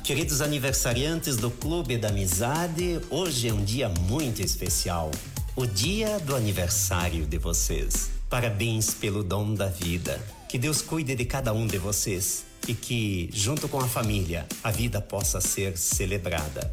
Queridos aniversariantes do Clube da Amizade, hoje é um dia muito especial. O dia do aniversário de vocês. Parabéns pelo dom da vida. Que Deus cuide de cada um de vocês e que, junto com a família, a vida possa ser celebrada.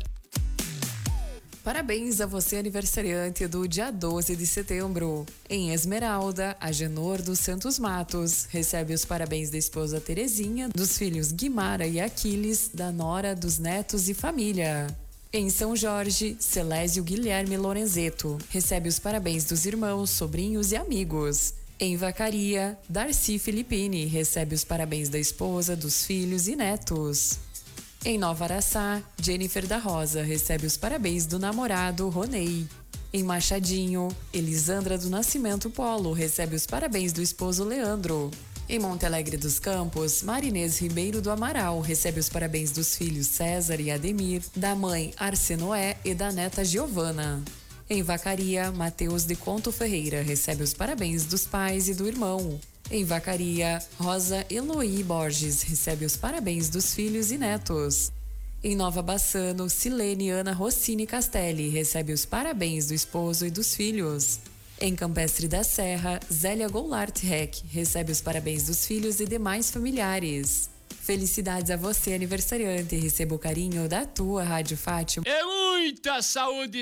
Parabéns a você, aniversariante do dia 12 de setembro. Em Esmeralda, Agenor dos Santos Matos recebe os parabéns da esposa Terezinha, dos filhos Guimara e Aquiles, da nora, dos netos e família. Em São Jorge, Celésio Guilherme Lorenzeto recebe os parabéns dos irmãos, sobrinhos e amigos. Em Vacaria, Darcy Filippini recebe os parabéns da esposa, dos filhos e netos. Em Nova Araçá, Jennifer da Rosa recebe os parabéns do namorado Ronei. Em Machadinho, Elisandra do Nascimento Polo recebe os parabéns do esposo Leandro. Em Monte Alegre dos Campos, Marinês Ribeiro do Amaral recebe os parabéns dos filhos César e Ademir, da mãe Arsenoé e da neta Giovana. Em Vacaria, Mateus de Conto Ferreira recebe os parabéns dos pais e do irmão. Em Vacaria, Rosa Eloí Borges recebe os parabéns dos filhos e netos. Em Nova Bassano, Silene Ana Rossini Castelli recebe os parabéns do esposo e dos filhos. Em Campestre da Serra, Zélia Goulart Reck recebe os parabéns dos filhos e demais familiares. Felicidades a você, aniversariante, e receba o carinho da tua Rádio Fátima. É muita saúde,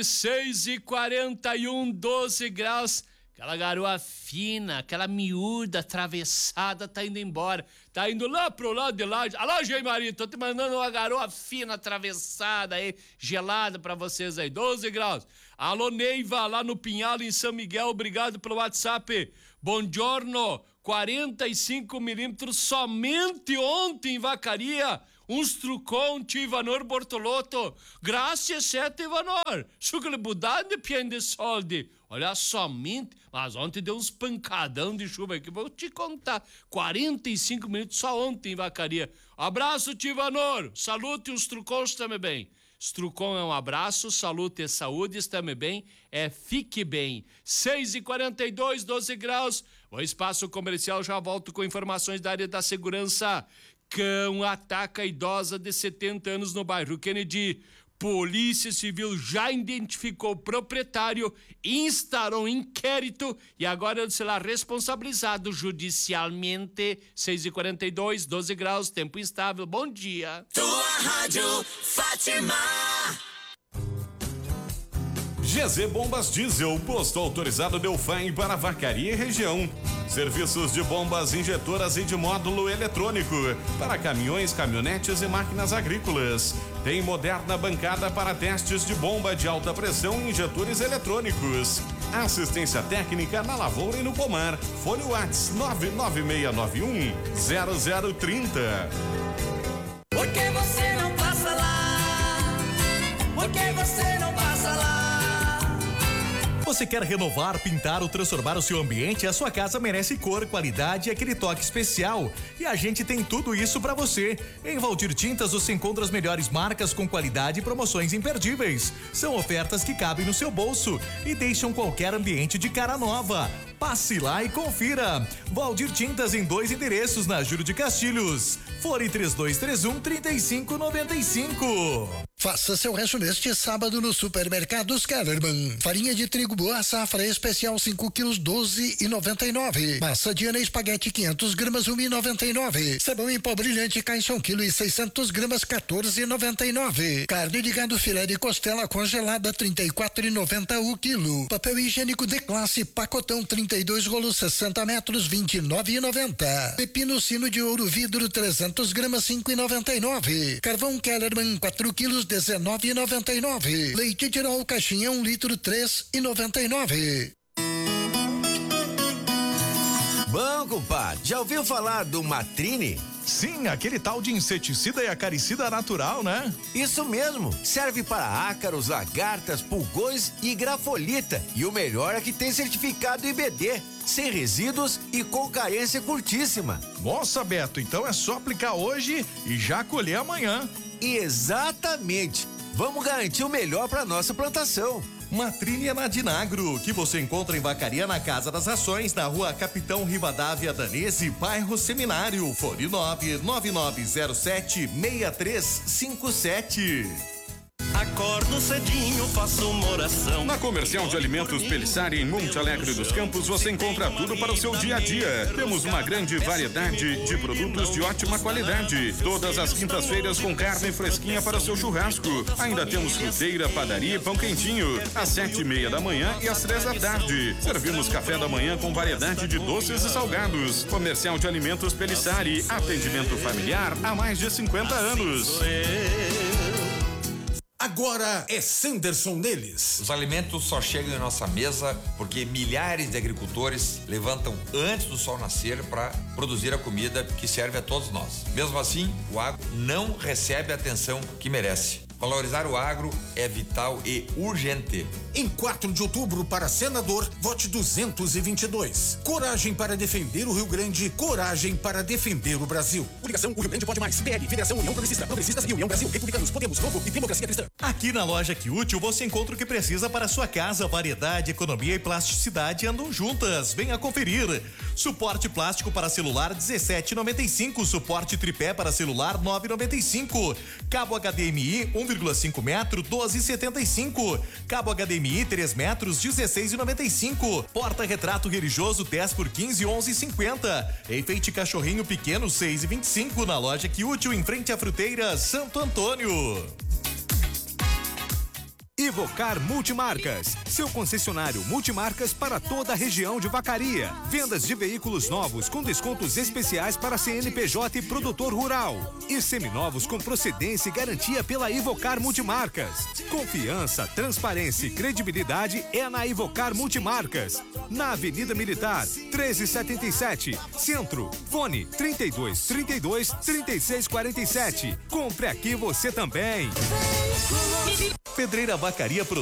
6h41, 12 graus. Aquela garoa fina, aquela miúda atravessada tá indo embora. Tá indo lá pro lado de lá. Alô, Gê Maria, tô te mandando uma garoa fina atravessada aí, gelada pra vocês aí, 12 graus. Alô, Neiva, lá no Pinhal, em São Miguel, obrigado pelo WhatsApp. Buongiorno, 45 milímetros somente ontem em Vacaria. Uns trucon de Ivanor Bortolotto. Graças sete, Ivanor. Sucre budade piende solde. Olha somente, mas ontem deu uns pancadão de chuva aqui, vou te contar. 45 minutos só ontem em Vacaria. Abraço, Tivanor. Salute os trucons também bem. Strucon é um abraço, salute e saúde, estamos bem, fique bem. 6h42, 12 graus. O espaço comercial já volto com informações da área da segurança. Cão ataca idosa de 70 anos no bairro Kennedy. Polícia Civil já identificou o proprietário, instaurou um inquérito e agora será responsabilizado judicialmente. 6h42, 12 graus, tempo instável. Bom dia. Tua Rádio Fátima. GZ Bombas Diesel, posto autorizado Delfim para Vacaria e região. Serviços de bombas injetoras e de módulo eletrônico para caminhões, caminhonetes e máquinas agrícolas. Tem moderna bancada para testes de bomba de alta pressão e injetores eletrônicos. Assistência técnica na lavoura e no pomar. Fone Whats 996910030. Por que você não passa lá? Por que você não passa lá? Você quer renovar, pintar ou transformar o seu ambiente? A sua casa merece cor, qualidade e aquele toque especial. E a gente tem tudo isso pra você. Em Valdir Tintas você encontra as melhores marcas com qualidade e promoções imperdíveis. São ofertas que cabem no seu bolso e deixam qualquer ambiente de cara nova. Passe lá e confira. Valdir Tintas em 2 endereços na Júlio de Castilhos. Fone 3231-3595. Faça seu rancho neste sábado no Supermercados Kellerman. Farinha de trigo boa safra especial 5 quilos 12,99. Massa Diana espaguete 500 gramas 1,99. Sabão em pó brilhante caixa 1 quilo e 600 gramas 14,99. Carne de gado filé de costela congelada 34,90 o quilo. Papel higiênico de classe pacotão 32 rolos 60 metros 29,90. Pepino sino de ouro vidro 300 gramas 5,99. Carvão Kellerman 4 quilos 19,99. Leite Tirol caixinha 1 litro 3,99. Bom, compadre, já ouviu falar do Matrine? Sim, aquele tal de inseticida e acaricida natural, né? Isso mesmo, serve para ácaros, lagartas, pulgões e grafolita. E o melhor é que tem certificado IBD, sem resíduos e com carência curtíssima. Nossa, Beto, então é só aplicar hoje e já colher amanhã. Exatamente. Vamos garantir o melhor para nossa plantação. Matrine é na Dinagro, que você encontra em Vacaria na Casa das Ações, na rua Capitão Rivadavia Danese, bairro Seminário, fone 99907-6357. Acordo cedinho, faço uma oração. Na Comercial de Alimentos Pelissari, em Monte Alegre dos Campos, você encontra tudo para o seu dia a dia. Temos uma grande variedade de produtos de ótima qualidade. Todas as quintas-feiras com carne fresquinha para o seu churrasco. Ainda temos fruteira, padaria e pão quentinho, às 7:30 da manhã e às 3 da tarde. Servimos café da manhã com variedade de doces e salgados. Comercial de Alimentos Pelissari, atendimento familiar há mais de 50 anos. Agora é Sanderson neles. Os alimentos só chegam em nossa mesa porque milhares de agricultores levantam antes do sol nascer para produzir a comida que serve a todos nós. Mesmo assim, o agro não recebe a atenção que merece. Valorizar o agro é vital e urgente. Em 4 de outubro, para senador, vote 222. Coragem para defender o Rio Grande, coragem para defender o Brasil. Coligação, o Rio Grande pode mais. PL, Federação União Progressista, Progressistas e União Brasil, Republicanos, Podemos, Novo e Democracia Cristã. Aqui na loja Que Útil você encontra o que precisa para a sua casa. Variedade, economia e plasticidade andam juntas. Venha conferir. Suporte plástico para celular R$17,95. Suporte tripé para celular R$9,95. Cabo HDMI 1,5 metro, R$12,75. Cabo HDMI 3 metros, R$16,95. Porta-retrato religioso 10 por 15, R$11,50. Enfeite cachorrinho pequeno, R$6,25. Na loja Que Útil, em frente à fruteira Santo Antônio. Ivocar Multimarcas, seu concessionário multimarcas para toda a região de Vacaria. Vendas de veículos novos com descontos especiais para CNPJ e produtor rural. E seminovos com procedência e garantia pela Ivocar Multimarcas. Confiança, transparência e credibilidade é na Ivocar Multimarcas. Na Avenida Militar, 1377, Centro. Fone 3232-3647. Compre aqui você também. Pedreira Vacaria